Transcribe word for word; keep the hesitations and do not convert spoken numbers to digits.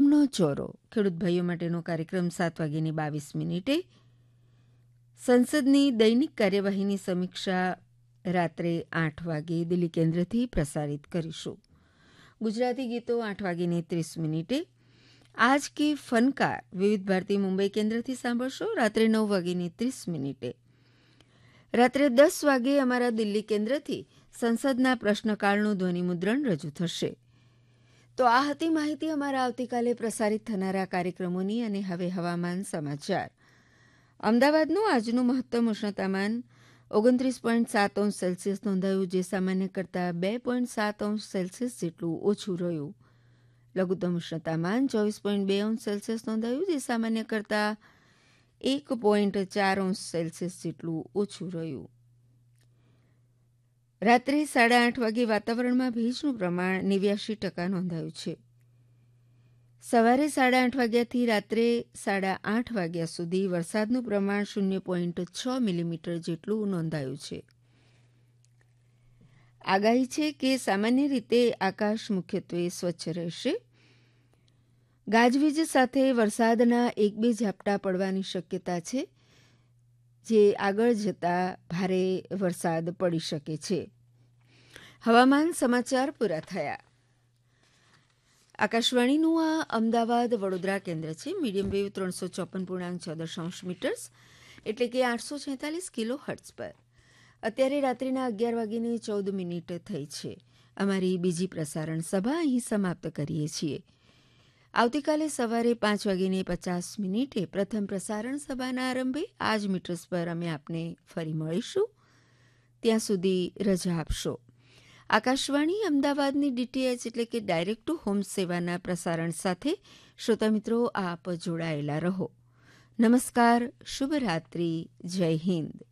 ગામનો ચોરો ખેડૂત ભાઈઓ માટેનો કાર્યક્રમ સાત વાગ્યાની બાવીસ મિનિટે. સંસદની દૈનિક કાર્યવાહીની સમીક્ષા રાત્રે આઠ વાગે દિલ્હી કેન્દ્રથી પ્રસારિત કરીશું. ગુજરાતી ગીતો આઠ વાગ્યાની ત્રીસ મિનિટે. આજ કી ફનકાર વિવિધ ભારતી મુંબઈ કેન્દ્રથી સાંભળશો રાત્રે નવ વાગ્યાની ત્રીસ મિનિટે. રાત્રે દસ વાગે અમારા દિલ્હી કેન્દ્રથી સંસદના પ્રશ્નકાળનું ધ્વનિમુદ્રણ રજૂ થશે. તો આ હતી માહિતી અમારા આવતીકાલે પ્રસારિત થનારા કાર્યક્રમોની. અને હવે હવામાન સમાચાર. અમદાવાદનું આજનું મહત્તમ ઉષ્ણતામાન ઓગણત્રીસ પોઈન્ટ સાત અંશ સેલ્સિયસ નોંધાયું, જે સામાન્ય કરતાં બે પોઈન્ટ સાત અંશ સેલ્સિયસ જેટલું ઓછું રહ્યું. લઘુત્તમ ઉષ્ણતામાન ચોવીસ પોઈન્ટ બે અંશ સેલ્સિયસ નોંધાયું, જે સામાન્ય કરતાં એક પોઈન્ટ ચાર અંશ સેલ્સિયસ જેટલું ઓછું રહ્યું. રાત્રે સાડા આઠ વાગે વાતાવરણમાં ભેજનું પ્રમાણ નેવ્યાશી ટકા નોંધાયું છે. સવારે સાડા આઠ વાગ્યાથી રાત્રે સાડા આઠ વાગ્યા સુધી વરસાદનું પ્રમાણ શૂન્ય પોઈન્ટ છ મિલીમીટર જેટલું નોંધાયું છે. આગાહી છે કે સામાન્ય રીતે આકાશ મુખ્યત્વે સ્વચ્છ રહેશે. ગાજવીજ સાથે વરસાદના એક બે ઝાપટા પડવાની શક્યતા છે, જે આગળ જતા ભારે વરસાદ પડી શકે છે. હવામાન સમાચાર પૂરા થયા. આકાશવાણીનું આ અમદાવાદ વડોદરા કેન્દ્ર છે. મીડિયમ વેવ ત્રણસો ચોપન પૂર્ણાંક છ દશાંશ મીટર્સ એટલે કે આઠસો છેતાલીસ કિલો હર્ટ્ઝ પર. અત્યારે રાત્રિના અગિયાર વાગીને ચૌદ મિનિટ થઈ છે. અમારી બીજી પ્રસારણ સભા અહીં સમાપ્ત કરીએ છીએ. આવતીકાલે સવારે પાંચ વાગીને પચાસ મિનિટે પ્રથમ પ્રસારણ સભાના આરંભે આ જ મીટર્સ પર અમે આપને ફરી મળીશું. ત્યાં સુધી રજા આપશો. આકાશવાણી અમદાવાદની ડીટીએચ એટલે કે ડાયરેક્ટ ટુ હોમ સેવાના પ્રસારણ સાથે શ્રોતા મિત્રો આપ જોડાયેલા રહો. નમસ્કાર, શુભરાત્રિ, જય હિન્દ.